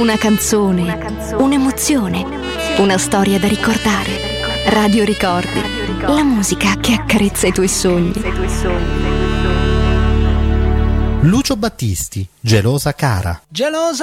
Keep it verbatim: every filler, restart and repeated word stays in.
Una canzone, una canzone, un'emozione, una storia da ricordare. Radio Ricordi, la musica che accarezza i tuoi sogni. Lucio Battisti, Gelosa cara. Gelosa